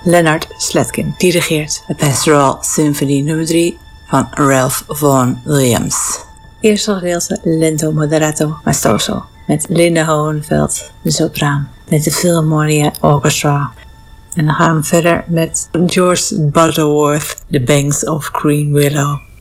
Leonard Slatkin dirigeert de Pastoral Symphony nummer 3 van Ralph Vaughan Williams. Eerste gedeelte lento moderato maestoso met Linda Hohenfeld, de sopraan, met de Philharmonia Orchestra. En dan gaan we verder met George Butterworth, The Banks of Green Willow.